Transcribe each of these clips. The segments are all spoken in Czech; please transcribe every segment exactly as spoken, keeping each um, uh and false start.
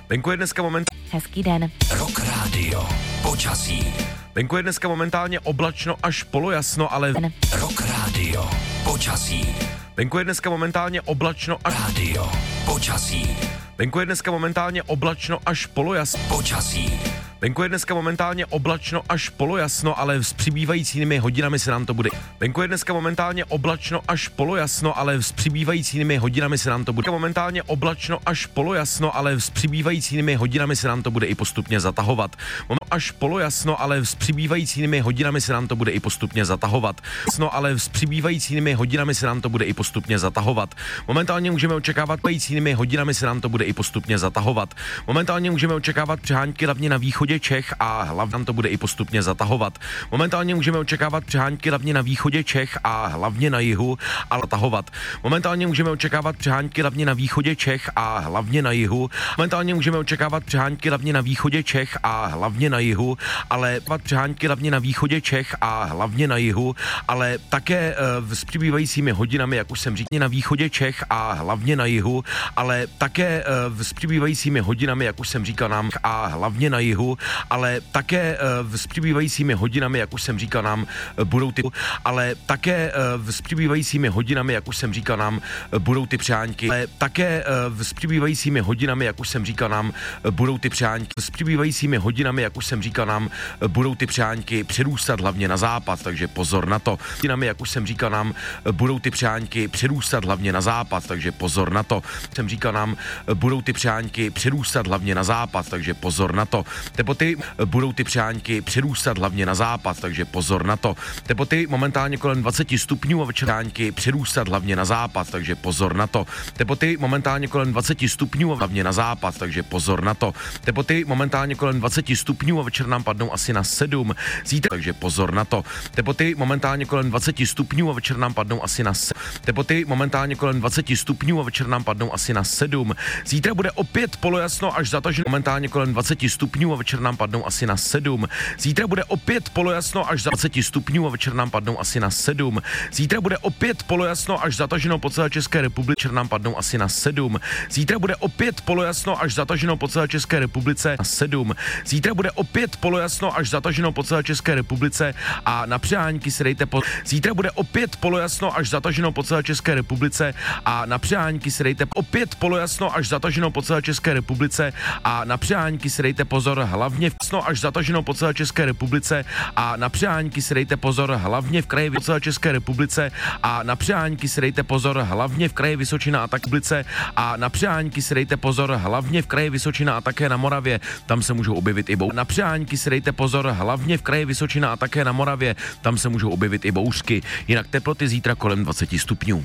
Venku je dneska moment... Hezký den. Rock Radio. Počasí. Venku je dneska momentálně oblačno až polojasno, ale... Rock Radio. Počasí. Venku je dneska momentálně oblačno až... Radio. Počasí. Venku je dneska momentálně oblačno až polojasno. Počasí. Venku je dneska momentálně oblačno až polojasno, ale s přibývajícími hodinami se nám to bude... Venku je dneska momentálně oblačno až polojasno, ale s přibývajícími hodinami se nám to bude... Momentálně oblačno až polojasno, ale s přibývajícími hodinami se nám to bude i postupně zatahovat. Až polojasno, ale s přibývajícími hodinami se nám to bude i postupně zatahovat. No, ale s přibývajícími hodinami se nám to bude i postupně zatahovat. Momentálně můžeme očekávat přibývajícími hodinami se nám to bude i postupně zatahovat. Momentálně můžeme očekávat přehánky hlavně na východě Čech a hlavně nám to bude i postupně zatahovat. Momentálně můžeme očekávat přehánky hlavně na východě Čech a hlavně na jihu a zatahovat. Momentálně můžeme očekávat přehánky hlavně na východě Čech a hlavně na jihu. Momentálně můžeme očekávat přehánky hlavně na východě Čech a hlavně na jihu, ale přehánky hlavně na východě Čech a hlavně na jihu, ale také uh, s přibývajícími hodinami, jak už jsem říkal, na východě Čech a hlavně na jihu, ale také uh, s přibývajícími hodinami, jak už jsem říkal nám, a hlavně na jihu, ale také uh, s přibývajícími hodinami, jak už jsem říkal nám, uh, budou ty, ale také uh, s přibývajícími hodinami, jak už jsem říkal nám, uh, budou ty přehánky, ale také uh, s přibývajícími hodinami, jak už jsem říkal nám, uh, budou ty přehánky, s přibývajícími hodinami, jak už jsem říkal nám, budou ty přehánky přerůstat hlavně na západ, takže pozor na to. Hodinami, jak už jsem říkal nám, budou ty přehánky přerůstat hlavně na západ, takže pozor na to. Jsem říkal nám, budou ty přehánky přerůstat hlavně na západ, takže pozor na to. Teploty budou ty přehánky přerůstat hlavně na západ, takže pozor na to. Teploty momentálně kolem dvacet stupňů a večeránky přerůstat hlavně na západ, takže pozor na to. Teploty momentálně kolem dvacet stupňů a hlavně na západ, takže pozor na to. Teploty momentálně kolem dvacet stupňů a večer nám padnou asi na sedm. Zítra, takže pozor na to. Teploty momentálně kolem dvacet stupňů a večer nám padnou asi na sedm. Teploty momentálně kolem dvacet stupňů a večer nám padnou asi na sedm. Zítra bude opět polojasno až zataženo. Momentálně kolem dvacet stupňů a večer nám padnou asi na sedm. Zítra bude opět polojasno až dvacet stupňů a večer nám padnou asi na sedm. Zítra bude opět polojasno až zataženo po celé České republice. Večer nám padnou asi na sedm. Zítra bude opět polojasno až zataženo po celé České republice na sedm. Zítra bude opět polojasno až zataženo po celé České republice a na přehánky si dejte po... Zítra bude opět polojasno až zataženo po celé České republice a na přehánky si dejte opět polojasno až zataženo po celé České republice a na přehánky si dejte pozor hlavně v sno až zataženo po celé České republice a na přehánky si dejte pozor hlavně v kraji po celé České republice a na přehánky si dejte pozor hlavně v kraji Vysočina a tak republice a na přehánky si dejte pozor hlavně v kraji Vysočina a také na Moravě, tam se můžou objevit i bou. Na přehánky si dejte pozor hlavně v kraji Vysočina a také na Moravě, tam se můžou objevit i bouřky, jinak teploty zítra kolem dvacet stupňů.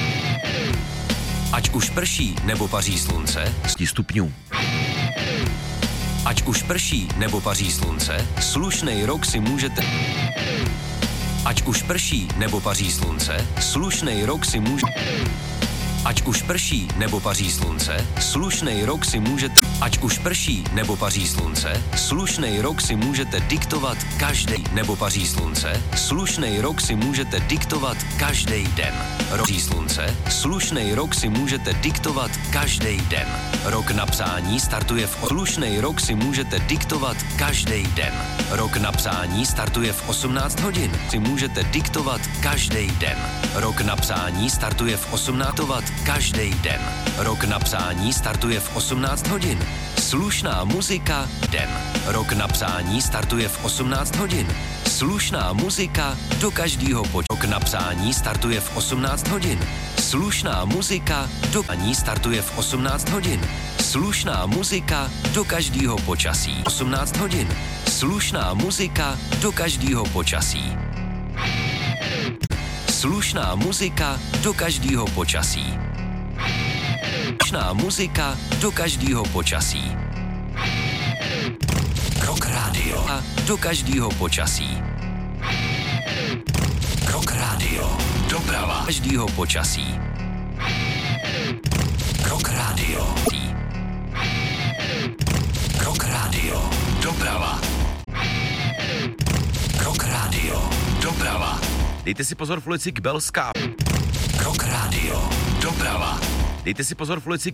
Ať už prší nebo paří slunce, stupňů. Ať už prší nebo paří slunce, slušnej rok si můžete... Ať už prší nebo paří slunce, slušnej rok si může... Ať už prší nebo paří slunce, slušnej rok si můžete... Ať už prší nebo paří slunce, slušnej rok si můžete diktovat každý nebo paří slunce, slušnej rok si můžete diktovat každý den. Paří slunce, slušnej rok si můžete diktovat každý den. Rok na psání startuje v... Slušnej rok si můžete diktovat každý den. Rok na psání startuje v osmnáct hodin. Si můžete diktovat každý den. Rok na psání startuje v osmnáct každý den. Rok na psání startuje v osmnáct hodin. Slušná muzika den. Rok na psání startuje v osmnáct hodin. Slušná muzika do každého počtu. Rok na psání startuje v osmnáct hodin. Slušná muzika do psání startuje v osmnáct hodin. Slušná muzika do každého počasí. osmnáct hodin. Slušná muzika do každého počasí. Slušná muzika do každého počasí. Slušná muzika do každého počasí. Rock Radio. A do každého počasí. Rock Radio. Doprava. Každého počasí. Rock Radio. Rock Radio. Doprava. Rock Radio. Doprava. Dejte si pozor v ulici Kbelská. Rock Radio. Doprava. Dejte si pozor v ulici